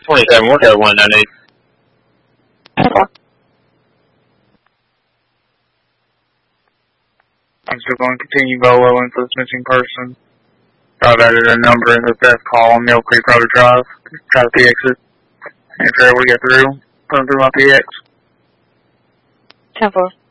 27, what that one I need? I'm still going to continue Bolo for this missing person. I've added a number in the death call on Mill Creek Road Drive. Try to PX it. And if you're able to get through, put them through my PX. 10-4.